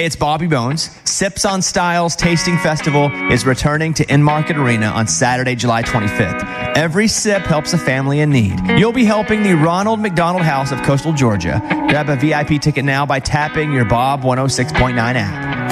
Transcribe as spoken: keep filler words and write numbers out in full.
Hey, it's Bobby Bones. Sips on Styles Tasting Festival is returning to In-Market Arena on Saturday, July twenty-fifth. Every sip helps a family in need. You'll be helping the Ronald McDonald House of Coastal Georgia. Grab a V I P ticket now by tapping your Bob one oh six point nine app.